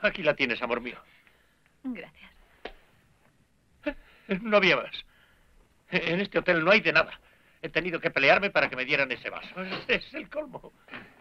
Aquí la tienes, amor mío. Gracias. No había más. En este hotel no hay de nada. He tenido que pelearme para que me dieran ese vaso. Es el colmo.